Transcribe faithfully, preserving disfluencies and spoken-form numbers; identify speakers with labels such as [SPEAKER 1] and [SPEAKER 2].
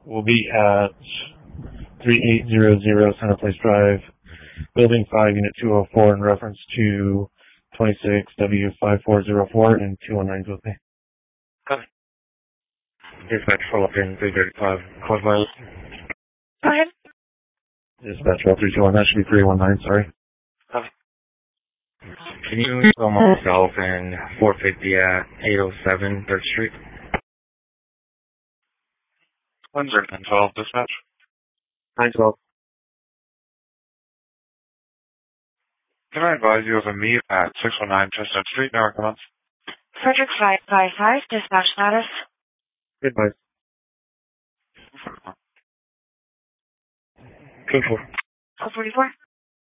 [SPEAKER 1] will be at thirty-eight hundred Center Place Drive, Building five, Unit two oh four, in reference to twenty-six W five four zero four and two one nine with me.
[SPEAKER 2] Copy.
[SPEAKER 1] Dispatch follow up in three thirty-five. Close my list.
[SPEAKER 2] Go ahead.
[SPEAKER 1] Dispatch roll three two one. That should be three one nine, sorry.
[SPEAKER 2] Copy.
[SPEAKER 1] Can you film myself in four fifty at eight oh seven third Street?
[SPEAKER 3] one zero nine twelve, dispatch.
[SPEAKER 1] nine twelve.
[SPEAKER 3] Can I advise you of a meet at six one nine Chestnut Street, Newark, Vermont?
[SPEAKER 2] Frederick five five five, dispatch status.
[SPEAKER 1] Goodbye.
[SPEAKER 3] four four.
[SPEAKER 1] Two four.
[SPEAKER 2] four forty-four.